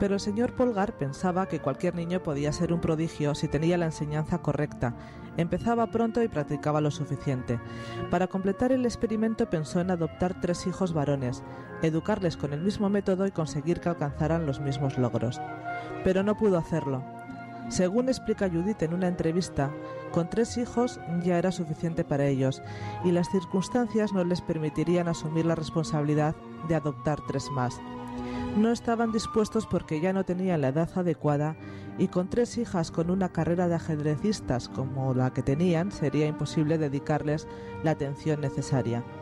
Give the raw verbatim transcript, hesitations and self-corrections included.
Pero el señor Polgar pensaba que cualquier niño podía ser un prodigio si tenía la enseñanza correcta, empezaba pronto y practicaba lo suficiente. Para completar el experimento pensó en adoptar tres hijos varones, educarles con el mismo método y conseguir que alcanzaran los mismos logros. Pero no pudo hacerlo. Según explica Judith en una entrevista, con tres hijos ya era suficiente para ellos y las circunstancias no les permitirían asumir la responsabilidad de adoptar tres más. No estaban dispuestos porque ya no tenían la edad adecuada y con tres hijas con una carrera de ajedrecistas como la que tenían sería imposible dedicarles la atención necesaria.